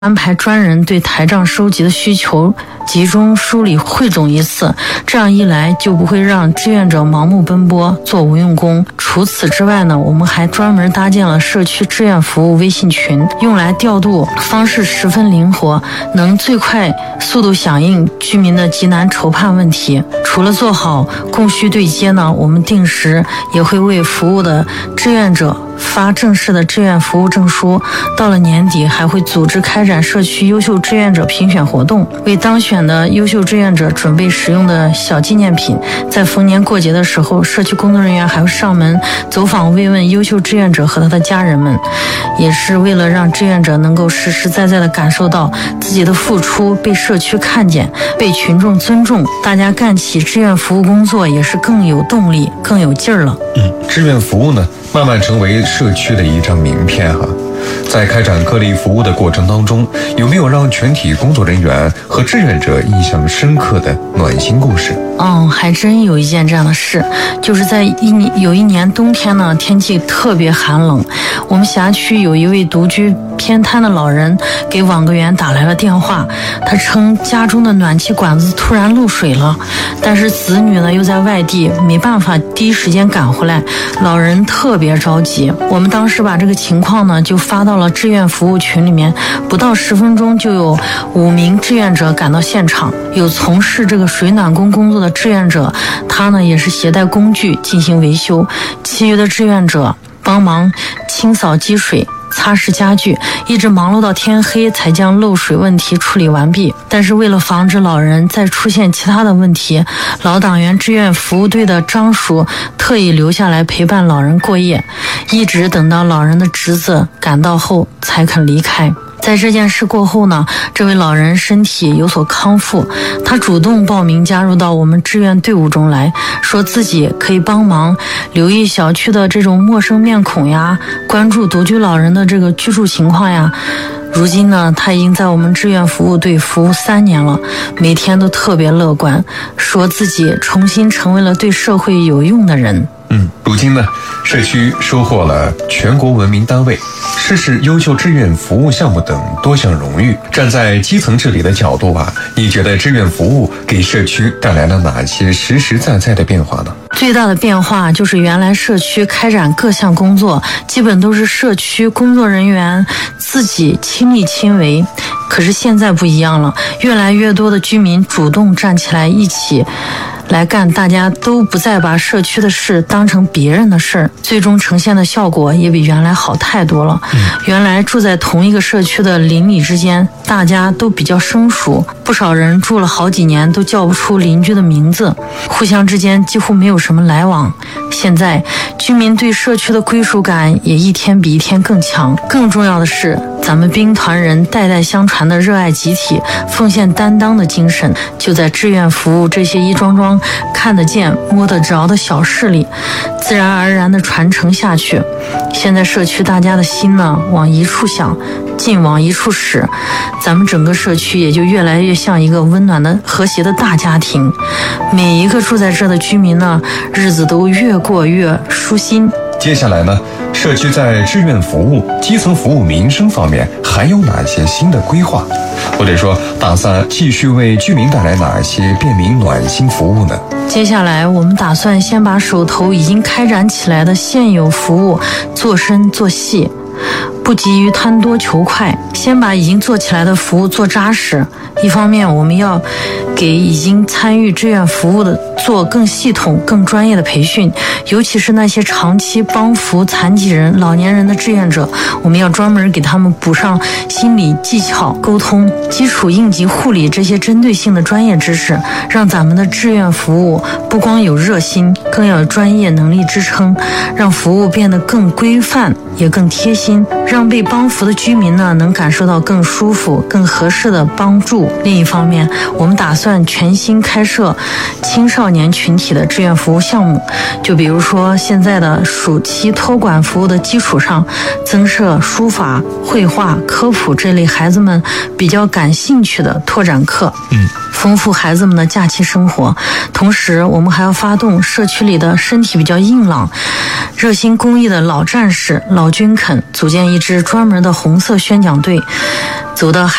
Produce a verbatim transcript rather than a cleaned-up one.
安排专人对台账收集的需求集中梳理汇总一次，这样一来就不会让志愿者盲目奔波做无用功。除此之外呢，我们还专门搭建了社区志愿服务微信群，用来调度方式十分灵活，能最快速度响应居民的急难筹盼问题。除了做好供需对接呢，我们定时也会为服务的志愿者发正式的志愿服务证书，到了年底还会组织开展社区优秀志愿者评选活动，为当选的优秀志愿者准备实用的小纪念品。在逢年过节的时候，社区工作人员还会上门走访慰问优秀志愿者和他的家人们，也是为了让志愿者能够实实在在地感受到自己的付出被社区看见，被群众尊重，大家干起志愿服务工作也是更有动力更有劲儿了。 嗯，志愿服务呢慢慢成为社区的一张名片哈。在开展各类服务的过程当中，有没有让全体工作人员和志愿者印象深刻的暖心故事？ 嗯，还真有一件这样的事，就是在一有一年冬天呢，天气特别寒冷，我们辖区有一位独居偏瘫的老人给网格员打来了电话，他称家中的暖气管子突然漏水了，但是子女呢又在外地，没办法第一时间赶回来，老人特别着急。我们当时把这个情况呢就发到了志愿服务群里面，不到十分钟就有五名志愿者赶到现场，有从事这个水暖工工作的志愿者，他呢也是携带工具进行维修，其余的志愿者帮忙清扫积水，擦拭家具，一直忙碌到天黑才将漏水问题处理完毕。但是为了防止老人再出现其他的问题，老党员志愿服务队的张叔特意留下来陪伴老人过夜，一直等到老人的侄子赶到后才肯离开。在这件事过后呢，这位老人身体有所康复，他主动报名加入到我们志愿队伍中来，说自己可以帮忙留意小区的这种陌生面孔呀，关注独居老人的这个居住情况呀。如今呢，他已经在我们志愿服务队服务三年了，每天都特别乐观，说自己重新成为了对社会有用的人。 嗯，如今呢，社区收获了全国文明单位、市市优秀志愿服务项目等多项荣誉。站在基层治理的角度啊，你觉得志愿服务给社区带来了哪些实实在在的变化呢？ 最大的变化就是原来社区开展各项工作基本都是社区工作人员自己亲力亲为，可是现在不一样了，越来越多的居民主动站起来一起来干，大家都不再把社区的事当成别人的事儿，最终呈现的效果也比原来好太多了。嗯、原来住在同一个社区的邻里之间，大家都比较生疏，不少人住了好几年都叫不出邻居的名字，互相之间几乎没有什么来往。现在居民对社区的归属感也一天比一天更强，更重要的是咱们兵团人代代相传的热爱集体、奉献担当的精神，就在志愿服务这些一桩桩看得见摸得着的小事里自然而然地传承下去。现在社区大家的心呢往一处想，劲往一处使，咱们整个社区也就越来越像一个温暖的和谐的大家庭，每一个住在这的居民呢日子都越过越舒心。 接下来呢，社区在志愿服务、基层服务民生方面还有哪些新的规划？或者说打算继续为居民带来哪些便民暖心服务呢？ 接下来我们打算先把手头已经开展起来的现有服务做深做细，不急于贪多求快，先把已经做起来的服务做扎实。一方面我们要给已经参与志愿服务的做更系统更专业的培训，尤其是那些长期帮扶残疾人老年人的志愿者，我们要专门给他们补上心理技巧、沟通、基础应急护理这些针对性的专业知识，让咱们的志愿服务不光有热心，更要有专业能力支撑，让服务变得更规范也更贴心，让被帮扶的居民呢能感受到更舒服更合适的帮助。另一方面，我们打算全新开设青少年群体的志愿服务项目，就比如说现在的暑期托管服务的基础上，增设书法、绘画、科普这类孩子们比较感兴趣的拓展课。 嗯， 丰富孩子们的假期生活。同时，我们还要发动社区里的身体比较硬朗、热心公益的老战士、老军肯，组建一支专门的红色宣讲队，走到